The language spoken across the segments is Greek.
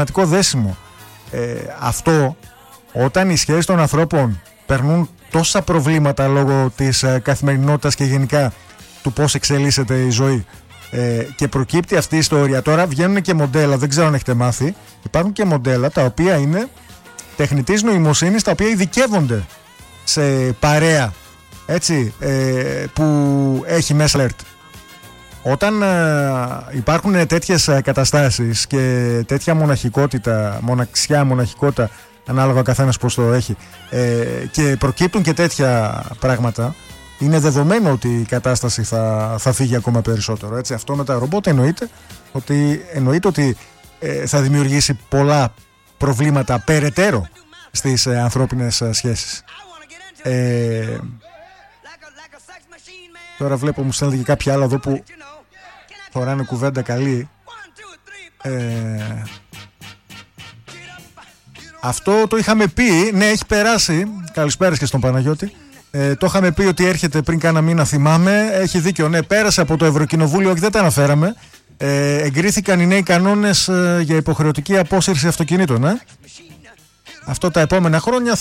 πραγματικό δέσιμο. Αυτό, όταν οι σχέσεις των ανθρώπων περνούν τόσα προβλήματα λόγω της καθημερινότητας και γενικά του πώς εξελίσσεται η ζωή, και προκύπτει αυτή η ιστορία. Τώρα βγαίνουν και μοντέλα, δεν ξέρω αν έχετε μάθει, υπάρχουν και μοντέλα τα οποία είναι τεχνητής νοημοσύνης, τα οποία ειδικεύονται σε παρέα, έτσι, που έχει μέσα alert. Όταν υπάρχουν τέτοιες καταστάσεις και τέτοια μοναχικότητα, ανάλογα ο καθένας πώς το έχει, και προκύπτουν και τέτοια πράγματα, είναι δεδομένο ότι η κατάσταση θα φύγει ακόμα περισσότερο. Έτσι. Αυτό με τα ρομπότ εννοείται ότι θα δημιουργήσει πολλά προβλήματα περαιτέρω στις ανθρώπινες σχέσεις. Τώρα βλέπω μου στέλνετε και κάποια άλλα εδώ που φοράνε κουβέντα καλή. Αυτό το είχαμε πει, ναι, έχει περάσει. Καλησπέρα και στον Παναγιώτη. Το είχαμε πει ότι έρχεται πριν κάνα μήνα, θυμάμαι. Έχει δίκιο, ναι, πέρασε από το Ευρωκοινοβούλιο, όχι, δεν τα αναφέραμε. Εγκρίθηκαν οι νέοι κανόνες για υποχρεωτική απόσυρση αυτοκινήτων. Αυτό τα επόμενα χρόνια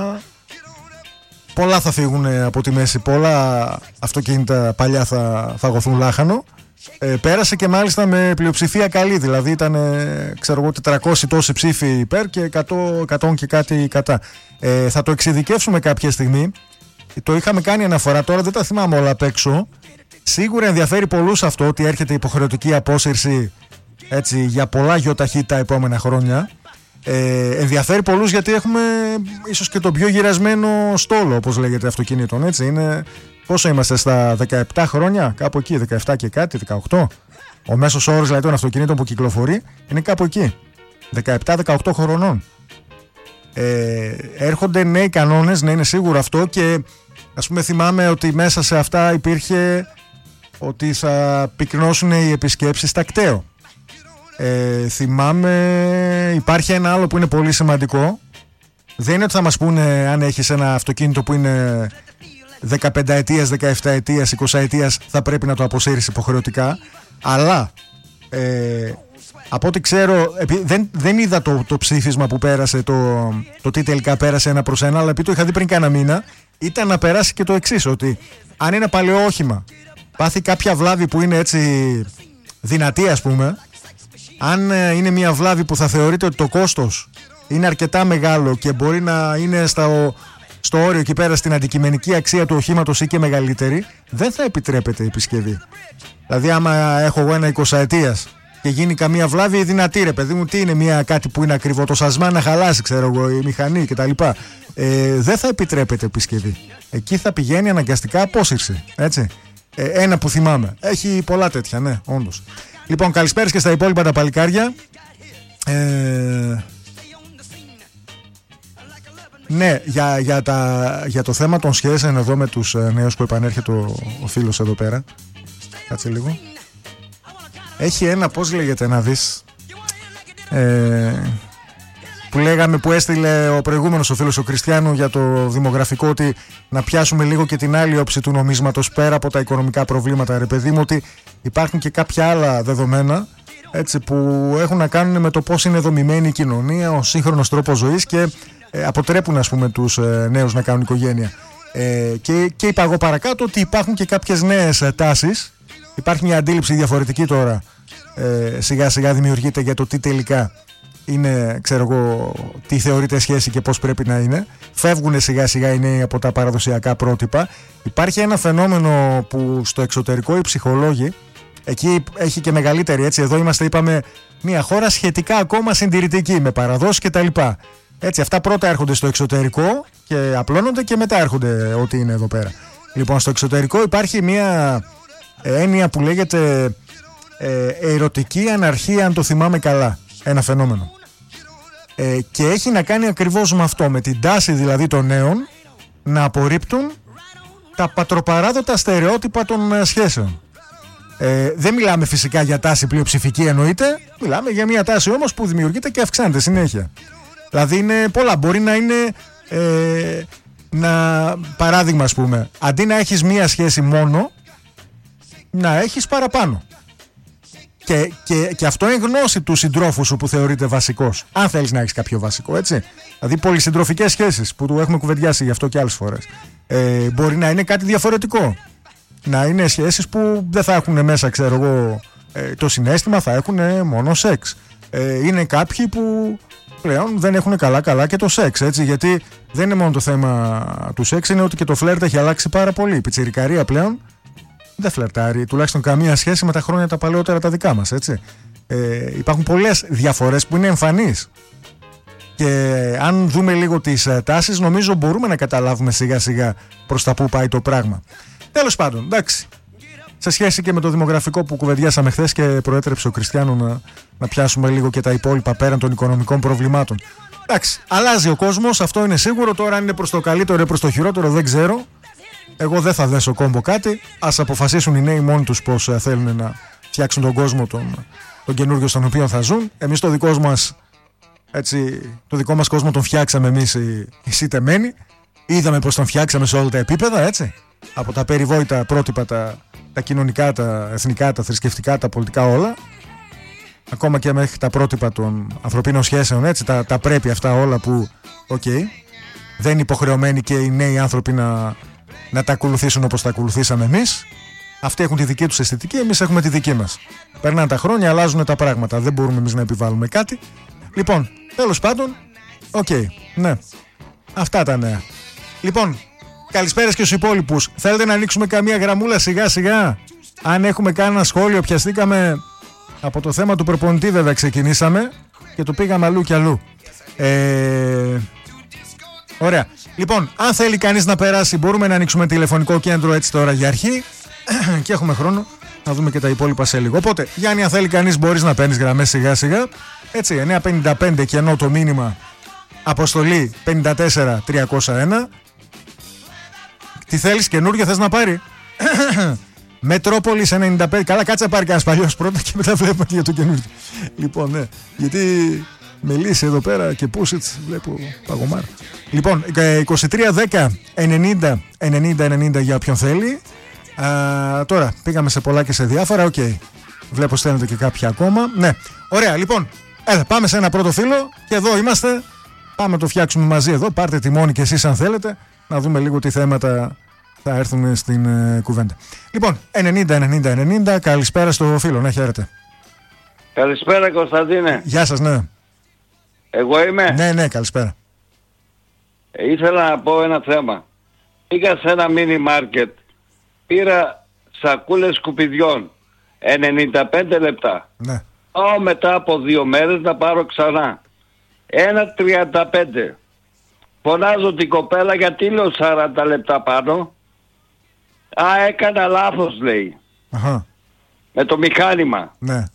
πολλά θα φύγουν από τη μέση. Πολλά αυτοκίνητα παλιά θα φαγωθούν λάχανο. Πέρασε και μάλιστα με πλειοψηφία καλή. Δηλαδή ήταν 400 τόσοι ψήφοι υπέρ και 100 και κάτι κατά. Θα το εξειδικεύσουμε κάποια στιγμή. Το είχαμε κάνει αναφορά, τώρα δεν τα θυμάμαι όλα απ' έξω. Σίγουρα ενδιαφέρει πολλούς αυτό ότι έρχεται υποχρεωτική απόσυρση, έτσι, για πολλά γιοταχή τα επόμενα χρόνια. Ενδιαφέρει πολλούς γιατί έχουμε ίσως και τον πιο γυρασμένο στόλο, όπως λέγεται, αυτοκινήτων. Έτσι. Είναι, πόσο είμαστε, στα 17 χρόνια, κάπου εκεί, 17 και κάτι, 18. Ο μέσος όρος δηλαδή των αυτοκινήτων που κυκλοφορεί είναι κάπου εκεί, 17-18 χρονών. Έρχονται νέοι κανόνες, ναι, είναι σίγουρο αυτό, και ας πούμε θυμάμαι ότι μέσα σε αυτά υπήρχε ότι θα πυκνώσουν οι επισκέψεις στα κτέο. Θυμάμαι, υπάρχει ένα άλλο που είναι πολύ σημαντικό. Δεν είναι ότι θα μας πούνε αν έχεις ένα αυτοκίνητο που είναι 15 ετίας, 17 ετίας, 20 ετίας, θα πρέπει να το αποσύρεις υποχρεωτικά. Αλλά από ό,τι ξέρω, δεν είδα το ψήφισμα που πέρασε, το τι τελικά πέρασε 1-1, αλλά επειδή το είχα δει πριν κάνα μήνα, ήταν να περάσει και το εξής, ότι αν ένα παλαιό όχημα πάθει κάποια βλάβη που είναι έτσι δυνατή, ας πούμε, αν είναι μια βλάβη που θα θεωρείται ότι το κόστος είναι αρκετά μεγάλο και μπορεί να είναι στο όριο εκεί πέρα στην αντικειμενική αξία του οχήματος ή και μεγαλύτερη, δεν θα επιτρέπεται η επισκευή. Δηλαδή άμα έχω εγώ ένα 20 ετίας και γίνει καμία βλάβη, δυνατή, ρε παιδί μου, τι είναι κάτι που είναι ακριβό, το σασμά να χαλάσει, ξέρω εγώ, η μηχανή κτλ. Δεν θα επιτρέπεται επισκευή. Εκεί θα πηγαίνει αναγκαστικά απόσυρση. Έτσι. Ένα που θυμάμαι. Έχει πολλά τέτοια, ναι, όντως. Λοιπόν, καλησπέρα και στα υπόλοιπα τα παλικάρια. Ναι, για το θέμα των σχέσεων εδώ με τους νέους που επανέρχεται ο φίλος εδώ πέρα. Κάτσε λίγο. Έχει ένα, πώς λέγεται, να δεις, που λέγαμε, που έστειλε ο προηγούμενος ο φίλος ο Κριστιανού για το δημογραφικό, ότι να πιάσουμε λίγο και την άλλη όψη του νομίσματος πέρα από τα οικονομικά προβλήματα, ρε παιδί μου, ότι υπάρχουν και κάποια άλλα δεδομένα, έτσι, που έχουν να κάνουν με το πώς είναι δομημένη η κοινωνία, ο σύγχρονος τρόπος ζωής, και αποτρέπουν, ας πούμε, τους νέους να κάνουν οικογένεια. Και είπα εγώ παρακάτω ότι υπάρχουν και κάποιες νέες τάσεις. Υπάρχει μια αντίληψη διαφορετική τώρα, σιγά σιγά δημιουργείται, για το τι τελικά είναι, ξέρω εγώ, τι θεωρείται σχέση και πώς πρέπει να είναι. Φεύγουν σιγά σιγά οι νέοι από τα παραδοσιακά πρότυπα. Υπάρχει ένα φαινόμενο που στο εξωτερικό οι ψυχολόγοι, εκεί έχει και μεγαλύτερη, έτσι, εδώ είμαστε, είπαμε, μια χώρα σχετικά ακόμα συντηρητική, με παραδόσεις κτλ. Έτσι, αυτά πρώτα έρχονται στο εξωτερικό και απλώνονται και μετά έρχονται ό,τι είναι εδώ πέρα. Λοιπόν, στο εξωτερικό υπάρχει μια έννοια που λέγεται ερωτική αναρχία, αν το θυμάμαι καλά. Ένα φαινόμενο. Και έχει να κάνει ακριβώς με αυτό, με την τάση δηλαδή των νέων να απορρίπτουν τα πατροπαράδοτα στερεότυπα των σχέσεων. Δεν μιλάμε φυσικά για τάση πλειοψηφική, εννοείται. Μιλάμε για μια τάση όμως που δημιουργείται και αυξάνεται συνέχεια. Δηλαδή είναι πολλά. Μπορεί να είναι παράδειγμα, ας πούμε, αντί να έχεις μία σχέση μόνο, να έχεις παραπάνω. Και αυτό είναι γνώση του συντρόφου σου που θεωρείται βασικός. Αν θέλεις να έχεις κάποιο βασικό, έτσι. Δηλαδή, πολυσυντροφικές σχέσεις που του έχουμε κουβεντιάσει γι' αυτό και άλλες φορές. Μπορεί να είναι κάτι διαφορετικό. Να είναι σχέσεις που δεν θα έχουν μέσα, ξέρω εγώ, το συναίσθημα, θα έχουν μόνο σεξ. Είναι κάποιοι που πλέον δεν έχουν καλά και το σεξ, έτσι. Γιατί δεν είναι μόνο το θέμα του σεξ, είναι ότι και το φλερτ έχει αλλάξει πάρα πολύ. Η πιτσιρικαρία πλέον δεν φλερτάρει, τουλάχιστον καμία σχέση με τα χρόνια τα παλαιότερα τα δικά μας, έτσι. Υπάρχουν πολλές διαφορές που είναι εμφανείς. Και αν δούμε λίγο τις τάσεις, νομίζω μπορούμε να καταλάβουμε σιγά σιγά προς τα που πάει το πράγμα. Τέλος πάντων, εντάξει. Σε σχέση και με το δημογραφικό που κουβεντιάσαμε χθες και προέτρεψε ο Κριστιάνου να πιάσουμε λίγο και τα υπόλοιπα πέραν των οικονομικών προβλημάτων. Εντάξει, αλλάζει ο κόσμος, αυτό είναι σίγουρο. Τώρα αν είναι προς το καλύτερο ή προς το χειρότερο δεν ξέρω. Εγώ δεν θα δέσω κόμπο κάτι. Ας αποφασίσουν οι νέοι μόνοι τους πώς θέλουν να φτιάξουν τον κόσμο τον καινούργιο στον οποίο θα ζουν. Εμείς το δικό μας κόσμο τον φτιάξαμε εμείς οι σιτεμένοι. Είδαμε πως τον φτιάξαμε σε όλα τα επίπεδα, έτσι. Από τα περιβόητα πρότυπα, τα κοινωνικά, τα εθνικά, τα θρησκευτικά, τα πολιτικά όλα. Ακόμα και μέχρι τα πρότυπα των ανθρωπίνων σχέσεων, έτσι. Τα πρέπει αυτά όλα που, δεν είναι υποχρεωμένοι και οι νέοι άνθρωποι να τα ακολουθήσουν όπως τα ακολουθήσαμε εμείς. Αυτοί έχουν τη δική τους αισθητική, εμείς έχουμε τη δική μας. Περνάνε τα χρόνια, αλλάζουν τα πράγματα. Δεν μπορούμε εμείς να επιβάλλουμε κάτι. Λοιπόν, τέλος πάντων, ναι. Αυτά τα νέα. Λοιπόν, καλησπέρας και στους υπόλοιπους. Θέλετε να ανοίξουμε καμία γραμμούλα σιγά σιγά? Αν έχουμε κανένα σχόλιο, πιαστήκαμε από το θέμα του προπονητή, βέβαια ξεκινήσαμε και το πήγαμε αλλού και αλλού. Ωραία. Λοιπόν, αν θέλει κανείς να περάσει, μπορούμε να ανοίξουμε τηλεφωνικό κέντρο έτσι τώρα για αρχή. Και έχουμε χρόνο να δούμε και τα υπόλοιπα σε λίγο. Οπότε, Γιάννη, αν θέλει κανείς, μπορείς να παίρνεις γραμμές σιγά σιγά. Έτσι, 955 και ενώ το μήνυμα αποστολή 54301. Τι θέλεις, καινούργιο θες να πάρει? Μετρόπολης 95. Καλά, κάτσε να πάρει κανένας παλιός πρώτα και μετά βλέπουμε για το καινούργιο. Λοιπόν, ναι, γιατί με λύση εδώ πέρα και Πούσιτς βλέπω παγωμάρα. Λοιπόν, 2310 90 90 για όποιον θέλει. Τώρα πήγαμε σε πολλά και σε διάφορα. Βλέπω στέλνετε και κάποια ακόμα. Ναι, ωραία, λοιπόν. Πάμε σε ένα πρώτο φίλο και εδώ είμαστε. Πάμε να το φτιάξουμε μαζί εδώ. Πάρτε τη μόνη και εσείς αν θέλετε. Να δούμε λίγο τι θέματα θα έρθουν στην κουβέντα. Λοιπόν, 90-90-90. Καλησπέρα στο φίλο. Να χαίρετε. Καλησπέρα Κωνσταντίνε. Γεια σας, ναι. Εγώ είμαι. Ναι, καλησπέρα. Ήθελα να πω ένα θέμα. Πήγα σε ένα μίνι μάρκετ. Πήρα σακούλες σκουπιδιών. 95 λεπτά. Ναι. Μετά από 2 μέρες να πάρω ξανά. 1,35. Φωνάζω την κοπέλα γιατί λέω 40 λεπτά πάνω. Έκανα λάθος, λέει. Αχα. Με το μηχάνημα. Ναι.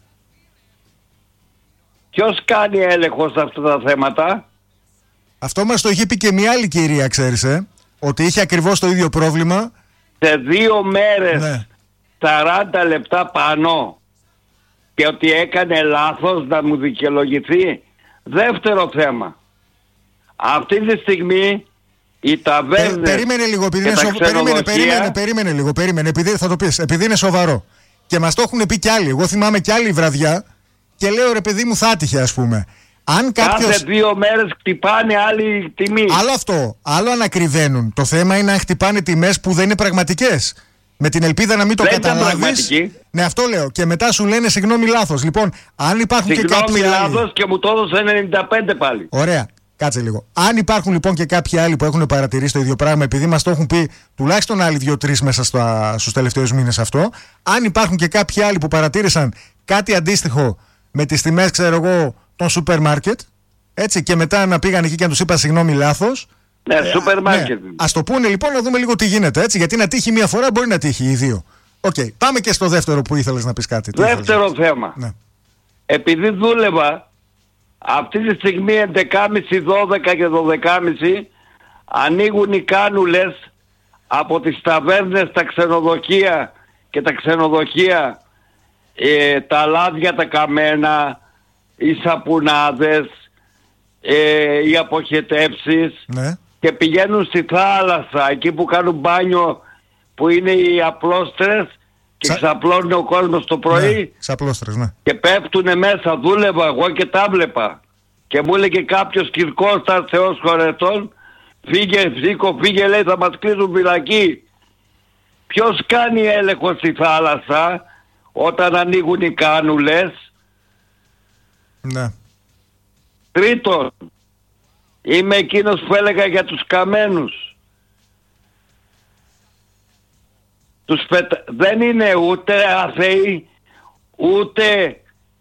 Ποιος κάνει έλεγχο σε αυτά τα θέματα? Αυτό μας το είχε πει και μια άλλη κυρία, ξέρεις, ότι είχε ακριβώς το ίδιο πρόβλημα. Σε 2 μέρες, ναι. 40 λεπτά πάνω. Και ότι έκανε λάθος να μου δικαιολογηθεί. Δεύτερο θέμα. Αυτή τη στιγμή οι ταβέρνες περίμενε λίγο, επειδή είναι περίμενε λίγο, επειδή θα το πεις, επειδή είναι σοβαρό. Και μας το έχουν πει κι άλλοι. Εγώ θυμάμαι κι άλλη βραδιά και λέω ρε παιδί μου θα άτυχε, ας πούμε. Αν κάποιος... Κάθε 2 μέρες χτυπάνε άλλη τιμή. Άλλο αυτό, άλλο ανακριβαίνουν. Το θέμα είναι αν χτυπάνε τιμές που δεν είναι πραγματικές. Με την ελπίδα να μην το καταλάβεις. Ναι, αυτό λέω. Και μετά σου λένε συγγνώμη λάθος. Λοιπόν, αν υπάρχουν και κάποιοι άλλοι. Συγγνώμη λάθος και μου το έδωσε 95 πάλι. Ωραία. Κάτσε λίγο. Αν υπάρχουν λοιπόν και κάποιοι άλλοι που έχουν παρατηρήσει το ίδιο πράγμα, επειδή μας το έχουν πει τουλάχιστον άλλοι 2-3 μέσα στους τελευταίους μήνες αυτό, αν υπάρχουν και κάποιοι άλλοι που παρατήρησαν κάτι αντίστοιχο με τις τιμές, ξέρω εγώ, των σούπερ μάρκετ, έτσι, και μετά να πήγαν εκεί και να τους είπα συγγνώμη λάθος. Ναι, σούπερ μάρκετ. Ναι. Ας το πούνε λοιπόν να δούμε λίγο τι γίνεται, έτσι, γιατί να τύχει μία φορά μπορεί να τύχει οι δύο. Πάμε και στο δεύτερο που ήθελες να πεις κάτι. Δεύτερο θέμα. Ναι. Επειδή δούλευα αυτή τη στιγμή 11.30, 12 και 12.30 ανοίγουν οι κάνουλες από τις ταβέρνες, τα ξενοδοχεία και τα ξενοδοχεία, τα λάδια τα καμένα, οι σαπουνάδες, οι αποχετεύσεις, ναι. Και πηγαίνουν στη θάλασσα, εκεί που κάνουν μπάνιο, που είναι οι απλόστρες, και ξαπλώνει ο κόσμος το πρωί. Ναι, ξαπλώστρες, ναι. Και πέφτουνε μέσα, δούλευα εγώ και τα βλέπα. Και μου έλεγε κάποιος Κυρκώστα, Θεός χωρετών, φύγε λέει, θα μας κλείσουν φυλακή. Ποιος κάνει έλεγχο στη θάλασσα όταν ανοίγουν οι κάνουλες? Ναι. Τρίτον, είμαι εκείνος που έλεγα για τους καμένους. Δεν είναι ούτε αθέοι, ούτε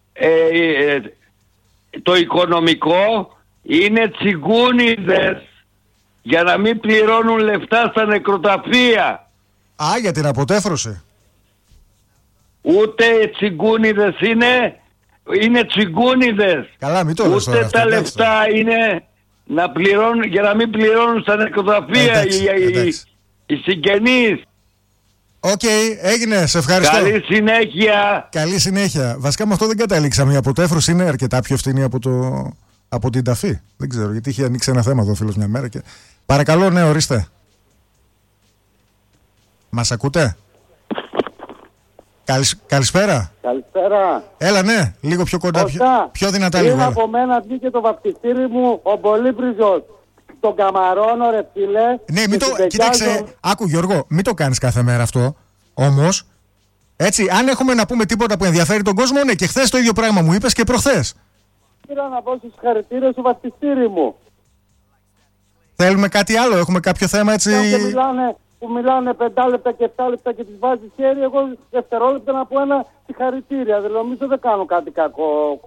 το οικονομικό, είναι τσιγκούνιδες για να μην πληρώνουν λεφτά στα νεκροταφεία. Α, για την αποτέφρωση. Ούτε τσιγκούνιδες είναι τσιγκούνιδες. Καλά, μην το λες τώρα. Ούτε τα λεφτά είναι να πληρώνουν, για να μην πληρώνουν στα νεκροταφεία οι συγγενείς. Οκ, έγινε, σε ευχαριστώ. Καλή συνέχεια. Καλή συνέχεια. Βασικά με αυτό δεν καταλήξαμε. Η αποτέφρωση είναι αρκετά πιο φθηνή από την ταφή. Δεν ξέρω, γιατί είχε ανοίξει ένα θέμα εδώ φίλος μια μέρα. Και... Παρακαλώ, ναι, ορίστε. Μας ακούτε? Καλησπέρα. Καλησπέρα. Έλα, ναι, λίγο πιο κοντά, πιο δυνατά λίγο. Πριν από μένα βγήκε το βαπτιστήρι μου ο Πολύπριζος. Τον καμαρώνω ρε φίλε. Ναι, μην το, κοίταξε, άκου Γιώργο, μην το κάνεις κάθε μέρα αυτό. Όμως, έτσι, αν έχουμε να πούμε τίποτα που ενδιαφέρει τον κόσμο, ναι, και χθες το ίδιο πράγμα μου είπες και προχθές. Ήθελα να πω στους συγχαρητήρες στο βαπτιστήρι μου. Θέλουμε κάτι άλλο, έχουμε κάποιο θέμα έτσι. Που μιλάνε 5 λεπτά και 7 λεπτά και τις βάζεις χέρι, εγώ δευτερόλεπτα να πω ένα συγχαρητήρια. Δεν νομίζω δεν κάνω κάτι κακό.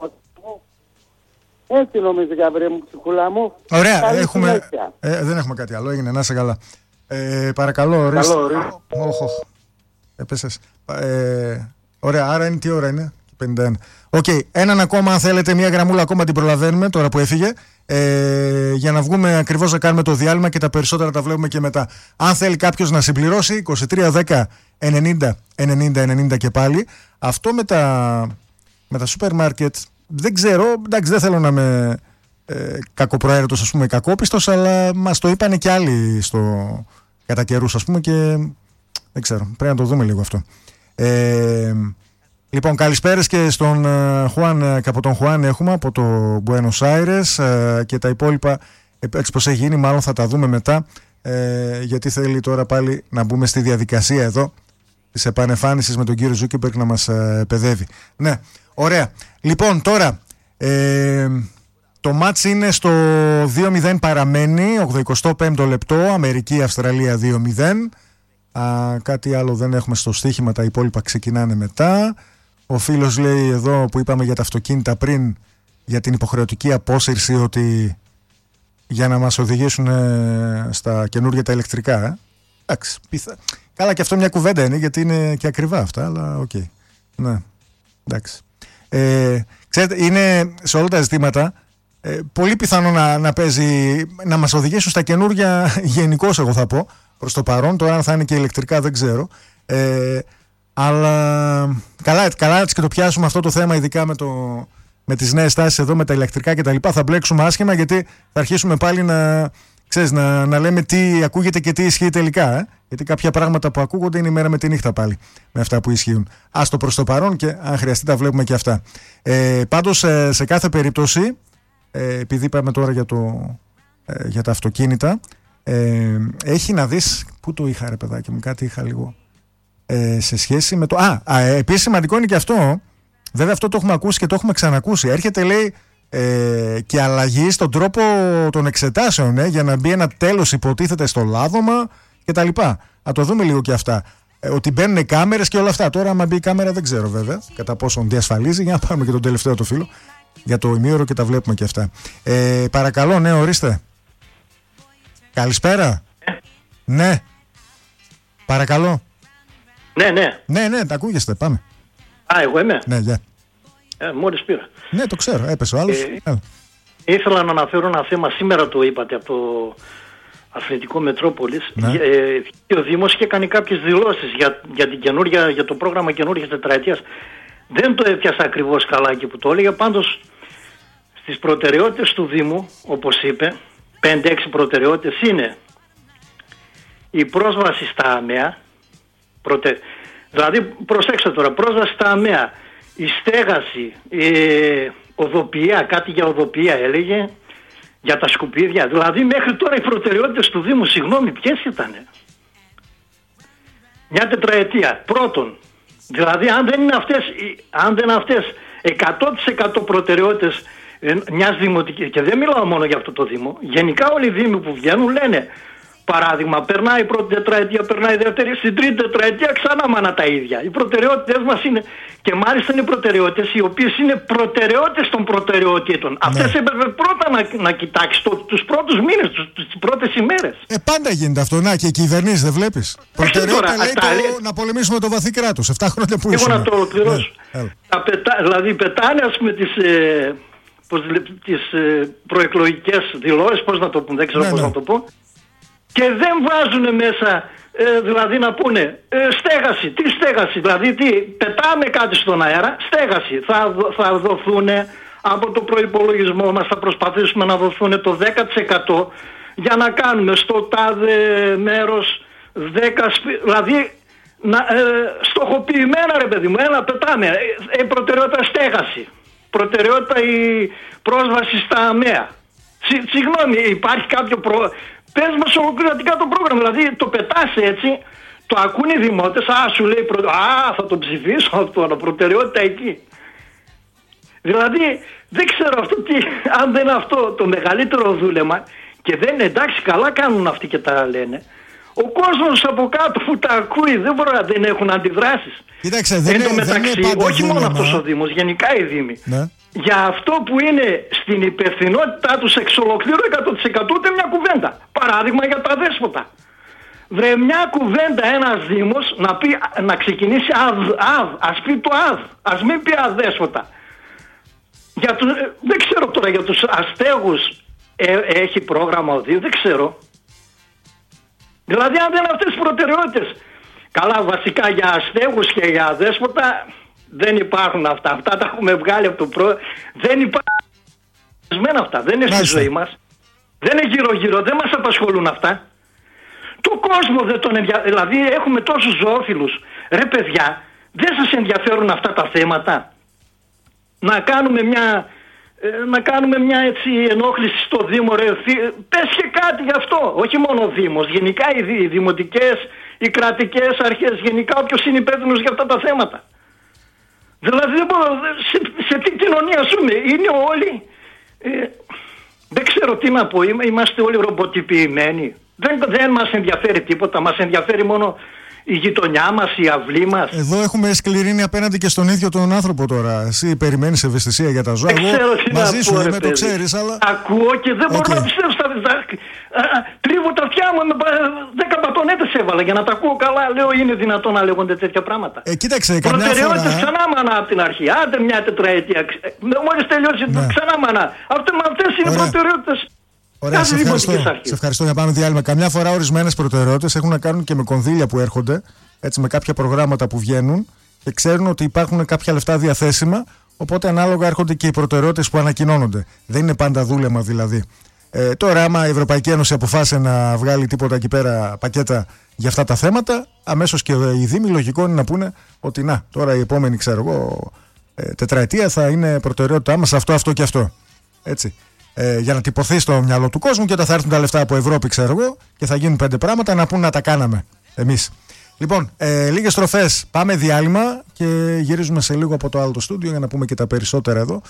Έτσι νομίζω, Γαβρία μου, ψυχούλα μου. Ωραία, δεν έχουμε κάτι άλλο, έγινε, να είσαι καλά. Παρακαλώ, ορίστε. Έπεσες. Ωραία, άρα είναι τι ώρα είναι? 51. Οκ, έναν ακόμα αν θέλετε, μια γραμμούλα ακόμα την προλαβαίνουμε τώρα που έφυγε. Για να βγούμε ακριβώς να κάνουμε το διάλειμμα και τα περισσότερα τα βλέπουμε και μετά. Αν θέλει κάποιος να συμπληρώσει, 23 10 90 90 90 και πάλι. Αυτό με τα σούπερ μάρκετ, δεν ξέρω, εντάξει, δεν θέλω να είμαι κακοπροαίρετος, ας πούμε, κακόπιστος, αλλά μας το είπανε και άλλοι κατά καιρούς, ας πούμε, και δεν ξέρω, πρέπει να το δούμε λίγο αυτό. Λοιπόν, καλησπέρες και στον Χουάν, και από τον Χουάν έχουμε από το Buenos Aires, και τα υπόλοιπα έτσι πως έχει γίνει μάλλον θα τα δούμε μετά, γιατί θέλει τώρα πάλι να μπούμε στη διαδικασία εδώ της επανεφάνισης με τον κύριο Ζούκεμπεργκ να μας παιδεύει. Ναι, ωραία. Λοιπόν, τώρα το μάτς είναι στο 2-0 παραμένει, 85ο λεπτό, Αμερική-Αυστραλία 2-0. Κάτι άλλο δεν έχουμε στο στοίχημα, τα υπόλοιπα ξεκινάνε μετά. Ο φίλος λέει εδώ που είπαμε για τα αυτοκίνητα πριν, για την υποχρεωτική απόσυρση, ότι για να μας οδηγήσουν στα καινούργια τα ηλεκτρικά. Εντάξει, καλά, και αυτό μια κουβέντα είναι, γιατί είναι και ακριβά αυτά, αλλά οκ. Ναι, εντάξει. Ξέρετε, είναι σε όλα τα ζητήματα πολύ πιθανό να παίζει, να μας οδηγήσουν στα καινούργια γενικώς, εγώ θα πω, προς το παρόν. Τώρα αν θα είναι και ηλεκτρικά δεν ξέρω. Αλλά καλά έτσι και το πιάσουμε αυτό το θέμα, ειδικά με τις νέες τάσεις εδώ με τα ηλεκτρικά και τα λοιπά, θα μπλέξουμε άσχημα, γιατί θα αρχίσουμε πάλι να λέμε τι ακούγεται και τι ισχύει τελικά. Γιατί κάποια πράγματα που ακούγονται είναι η μέρα με τη νύχτα πάλι με αυτά που ισχύουν. Άστο προς το παρόν, και αν χρειαστεί τα βλέπουμε και αυτά. Πάντως σε κάθε περίπτωση, επειδή είπαμε τώρα για τα αυτοκίνητα, έχει να δεις, πού το είχα ρε παιδάκι μου, κάτι είχα λίγο σε σχέση με το... επίσης σημαντικό είναι και αυτό, βέβαια αυτό το έχουμε ακούσει και το έχουμε ξανακούσει. Έρχεται, λέει, και αλλαγή στον τρόπο των εξετάσεων, για να μπει ένα τέλος, υποτίθεται, στο λάδωμα και τα λοιπά. Να το δούμε λίγο και αυτά. Ότι μπαίνουν κάμερες και όλα αυτά. Τώρα άμα μπει η κάμερα δεν ξέρω βέβαια κατά πόσον διασφαλίζει. Για να πάρουμε και τον τελευταίο το φίλο για το ημίωρο και τα βλέπουμε και αυτά. Παρακαλώ, ναι, ορίστε. Καλησπέρα. Ναι. Παρακαλώ. Ναι, τα ακούγεστε, πάμε. Εγώ είμαι. Ναι, γεια. Μόλις πήρα. Ναι, το ξέρω, έπεσε ο άλλος. Ήθελα να αναφέρω ένα θέμα, σήμερα το είπατε, από το Αθλητικό Μετρόπολης. Ναι. Ο Δήμος είχε κάνει κάποιες δηλώσεις για το πρόγραμμα καινούργιας τετραετίας. Δεν το έπιασα ακριβώς καλά εκεί που το έλεγε. Πάντως στις προτεραιότητες του Δήμου, όπως είπε, 5-6 προτεραιότητες είναι η πρόσβαση στα ΑΜΕΑ, Δηλαδή, προσέξτε τώρα, πρόσβαση στα ΑΜΕΑ, η στέγαση, οδοποιία, κάτι για οδοποιία έλεγε, για τα σκουπίδια. Δηλαδή, μέχρι τώρα οι προτεραιότητες του Δήμου, συγγνώμη, ποιες ήτανε? Μια τετραετία. Πρώτον, δηλαδή, αν δεν είναι αυτές 100% προτεραιότητες μιας δημοτικής, και δεν μιλάω μόνο για αυτό το Δήμο, γενικά όλοι οι Δήμοι που βγαίνουν λένε, παράδειγμα, περνάει η πρώτη τετραετία, περνάει η δεύτερη, στην τρίτη τετραετία ξανά μάνα τα ίδια. Οι προτεραιότητες μας είναι, και μάλιστα είναι προτεραιότητες οι οποίες είναι προτεραιότητες των προτεραιοτήτων. Αυτές έπρεπε πρώτα να κοιτάξει τους πρώτους μήνες, τις πρώτες ημέρες. Πάντα γίνεται αυτό. Να, και οι κυβερνήσεις δεν βλέπεις? Προτεραιότητα λέει να πολεμήσουμε το βαθύ κράτος. 7 χρόνια που ήσουν. Εγώ να το ολοκληρώσω. Δηλαδή πετάνε, ας πούμε, τις προεκλογικές δηλώσεις, πώς να το πούμε, δεν ξέρω πώς να το πω, και δεν βάζουν μέσα, δηλαδή να πούνε στέγαση. Τι στέγαση? Δηλαδή πετάμε κάτι στον αέρα? Στέγαση. Θα δοθούν από το προϋπολογισμό μας, θα προσπαθήσουμε να δοθούν το 10% για να κάνουμε στο τάδε μέρος 10 δηλαδή στοχοποιημένα, ρε παιδί μου, πετάμε. Προτεραιότητα στέγαση. Προτεραιότητα η πρόσβαση στα ΑΜΕΑ. Συγγνώμη, υπάρχει κάποιο πες μας ολοκληρωτικά το πρόγραμμα. Δηλαδή το πετάς έτσι, το ακούν οι δημότες, σου λέει θα το ψηφίσω αυτό, προτεραιότητα εκεί. Δηλαδή δεν ξέρω αν δεν είναι αυτό το μεγαλύτερο δούλεμα, και δεν είναι, εντάξει, καλά κάνουν αυτοί και τα λένε. Ο κόσμος από κάτω που τα ακούει δεν έχουν αντιδράσεις. Κοίταξε, εν τω μεταξύ, όχι μόνο αυτός ο Δήμος, γενικά οι Δήμοι. Ναι. Για αυτό που είναι στην υπευθυνότητά τους εξ ολοκλήρου 100% ούτε μια κουβέντα. Παράδειγμα για τα δέσποτα. Βρε μια κουβέντα ένας Δήμος να ξεκινήσει ας πει το ας μην πει αδέσποτα. Δεν ξέρω τώρα για τους αστέγους έχει πρόγραμμα ο Δήμος, δεν ξέρω. Δηλαδή αν δεν είναι αυτές τις προτεραιότητες. Καλά, βασικά για αστέγους και για αδέσποτα δεν υπάρχουν αυτά. Αυτά τα έχουμε βγάλει από το δεν υπάρχουν αυτά. Δεν είναι στη ζωή μας. Δεν είναι γύρω-γύρω. Δεν μας απασχολούν αυτά. Το κόσμο δεν τον ενδιαφέρει. Δηλαδή έχουμε τόσους ζωόφιλους. Ρε παιδιά, δεν σας ενδιαφέρουν αυτά τα θέματα? Να κάνουμε μια έτσι ενόχληση στο Δήμο, ρε. Πες και κάτι γι' αυτό. Όχι μόνο ο Δήμος. Γενικά οι δημοτικές, οι κρατικές αρχές, γενικά όποιος είναι υπεύθυνος για αυτά τα θέματα. Δηλαδή σε τι κοινωνία ζούμε? Είναι όλοι δεν ξέρω τι να πω. Είμαστε όλοι ρομποτιποιημένοι. Δεν μας ενδιαφέρει τίποτα. Μας ενδιαφέρει μόνο η γειτονιά μας, η αυλή μας. Εδώ έχουμε σκληρίνει απέναντι και στον ίδιο τον άνθρωπο τώρα. Εσύ περιμένεις ευαισθησία για τα ζώα. Εγώ μαζί σου είμαι, το ξέρεις, αλλά... Ακούω και δεν μπορώ να πιστεύω στα τρίβω τα αυτιά μου, 10 μπατονέτες έβαλα για να τα ακούω καλά. Λέω, είναι δυνατόν να λέγονται τέτοια πράγματα? Κοίταξε, καμιά φορά... Προτεραιότητες ξανά μάνα από την αρχή. Άντε μια τετραετία. Μόλις τελειώσει ξανά μάνα. Αυτές είναι προτεραιότητες. Ωραία, σε ευχαριστώ για πάμε διάλειμμα. Καμιά φορά ορισμένες προτεραιότητες έχουν να κάνουν και με κονδύλια που έρχονται, έτσι, με κάποια προγράμματα που βγαίνουν και ξέρουν ότι υπάρχουν κάποια λεφτά διαθέσιμα. Οπότε ανάλογα έρχονται και οι προτεραιότητες που ανακοινώνονται. Δεν είναι πάντα δούλεμα δηλαδή. Τώρα, άμα η Ευρωπαϊκή Ένωση αποφάσισε να βγάλει τίποτα εκεί πέρα πακέτα για αυτά τα θέματα, αμέσως και οι Δήμοι λογικό είναι να πούνε ότι να, τώρα η επόμενη, ξέρω εγώ, τετραετία θα είναι προτεραιότητά μας αυτό και αυτό. Έτσι. Για να τυπωθεί στο μυαλό του κόσμου, και όταν θα έρθουν τα λεφτά από Ευρώπη, ξέρω εγώ, και θα γίνουν 5 πράγματα να πούνε να τα κάναμε εμείς. Λοιπόν, λίγες στροφές, πάμε διάλειμμα και γυρίζουμε σε λίγο από το άλλο το στούντιο για να πούμε και τα περισσότερα εδώ.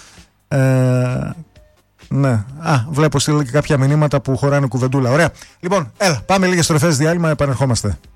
Ναι, βλέπω στείλω και κάποια μηνύματα που χωράνε κουβεντούλα. Ωραία. Λοιπόν, έλα, πάμε λίγες στροφές διάλειμμα, επανερχόμαστε.